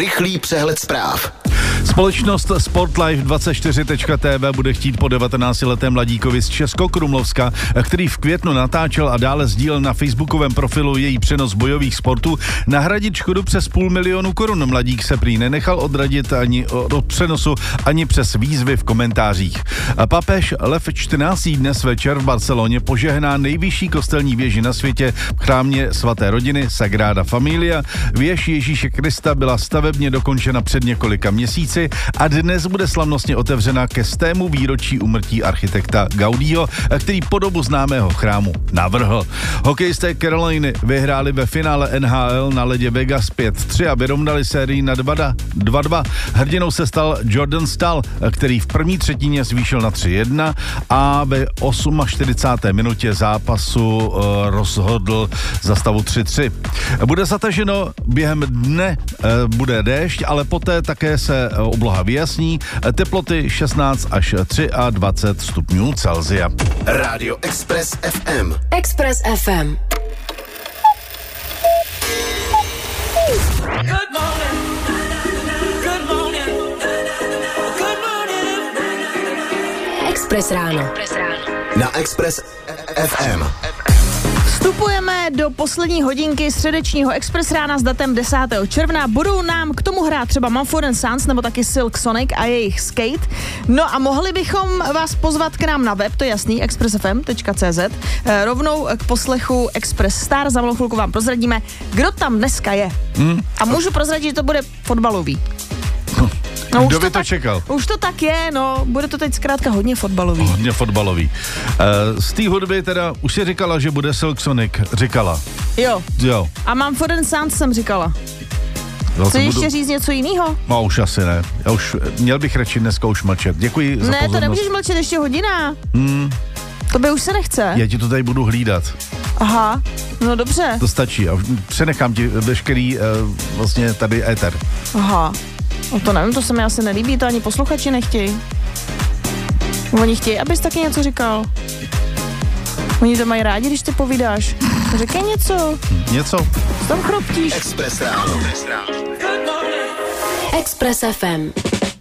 Rychlý přehled zpráv. Společnost Sportlife24.tv bude chtít po 19letém mladíkovi z Českokrumlovska, který v květnu natáčel a dále sdílel na facebookovém profilu její přenos bojových sportů, nahradit škodu přes 500 000 korun. Mladík se prý nenechal odradit ani od přenosu, ani přes výzvy v komentářích. Papež Lev 14. dnes večer v Barceloně požehná nejvyšší kostelní věži na světě v chrámě svaté rodiny Sagrada Familia. Věž Ježíše Krista byla stavebně dokončena před několika měsíci a dnes bude slavnostně otevřena ke 100. výročí úmrtí architekta Gaudího, který podobu známého chrámu navrhl. Hokejisté Caroliny vyhráli ve finále NHL na ledě Vegas 5-3 a vyrovnali sérii na 2-2. Hrdinou se stal Jordan Staal, který v první třetině zvýšil na 3-1 a ve 48. minutě zápasu rozhodl za stavu 3-3. Bude zataženo během dne, bude déšť, ale poté také se obloha vyjasní, teploty 16 až 23 stupňů Celsia. Rádio Express FM. Express FM. Express ráno. Na Express FM. Vstupujeme do poslední hodinky středečního Express rána s datem 10. června. Budou nám k tomu hrát třeba Mumford & Sons nebo taky Silk Sonic a jejich Skate. No a mohli bychom vás pozvat k nám na web, to je jasný, expressfm.cz, rovnou k poslechu Express Star. Za malou chvilku vám prozradíme, kdo tam dneska je. A můžu prozradit, že to bude fotbalový. No, kdo by to čekal? Už to tak je, no, bude to teď zkrátka hodně fotbalový. Hodně fotbalový. Z té hudby teda, už si říkala, že bude Silk Sonic, říkala. Jo. A Mumford & Sons jsem říkala. Chci ještě říct něco jiného? No už asi ne. Měl bych radši dneska už mlčet. Děkuji za pozornost. Ne, to nemůžeš mlčet ještě hodina. To by už se nechce. Já ti to tady budu hlídat. Aha, no dobře. To stačí a přenechám ti veškerý vlastně tady éter. Aha. No to nevím, to se mi asi nelíbí, to ani posluchači nechtějí. Oni chtějí, abys taky něco říkal. Oni to mají rádi, když ty povídáš. Řekej něco. Něco? Tam chroptíš. Express ráno. Express FM.